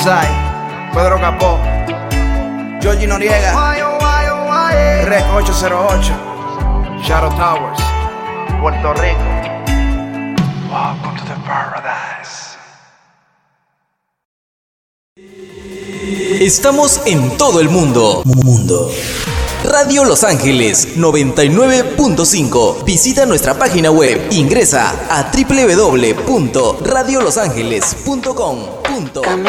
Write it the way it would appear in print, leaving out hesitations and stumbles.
Pedro Capó, Georgie Noriega, Rec 808, Shadow Towers, Puerto Rico. Welcome to the paradise. Estamos en todo el mundo. Radio Los Ángeles 99.5. Visita nuestra página web. Ingresa a www.radiolosangeles.com.